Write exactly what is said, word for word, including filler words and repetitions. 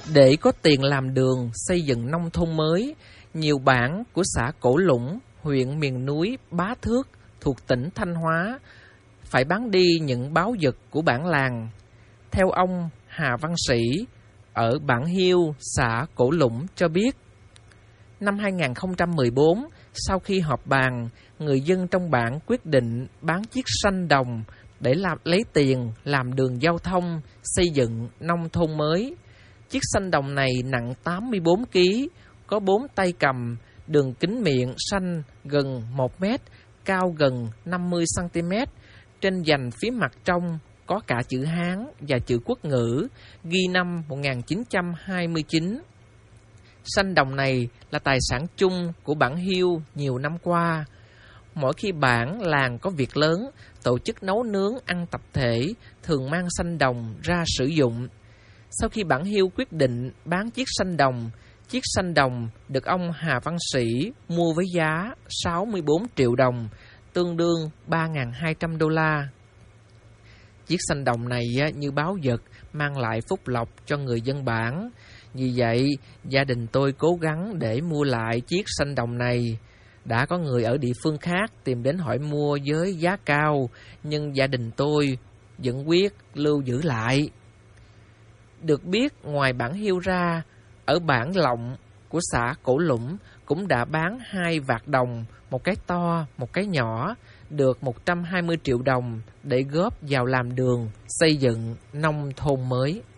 Để có tiền làm đường xây dựng nông thôn mới, nhiều bản của xã Cổ Lũng, huyện miền núi Bá Thước thuộc tỉnh Thanh Hóa phải bán đi những báu vật của bản làng. Theo ông Hà Văn Sĩ ở bản Hiêu, xã Cổ Lũng cho biết, năm hai nghìn không trăm mười bốn, sau khi họp bàn, người dân trong bản quyết định bán chiếc sanh đồng để làm, lấy tiền làm đường giao thông, xây dựng nông thôn mới. Chiếc sanh đồng này nặng tám mươi bốn ki lô gam, có bốn tay cầm, đường kính miệng sanh gần một mét, cao gần năm mươi xăng ti mét. Trên vành phía mặt trong có cả chữ Hán và chữ quốc ngữ, ghi năm một nghìn chín trăm hai mươi chín. Sanh đồng này là tài sản chung của bản Hiêu nhiều năm qua. Mỗi khi bản làng có việc lớn, tổ chức nấu nướng ăn tập thể, thường mang sanh đồng ra sử dụng. Sau khi bản Hiêu quyết định bán chiếc sanh đồng, chiếc sanh đồng được ông Hà Văn Sĩ mua với giá sáu mươi bốn triệu đồng, tương đương ba nghìn hai trăm đô la. Chiếc sanh đồng này như báu vật mang lại phúc lộc cho người dân bản. Vì vậy, gia đình tôi cố gắng để mua lại chiếc sanh đồng này. Đã có người ở địa phương khác tìm đến hỏi mua với giá cao, nhưng gia đình tôi vẫn quyết lưu giữ lại. Được biết, ngoài bản Hiêu ra, ở bản Lộng của xã Cổ Lũng cũng đã bán hai vạc đồng, một cái to, một cái nhỏ, được một trăm hai mươi triệu đồng để góp vào làm đường, xây dựng nông thôn mới.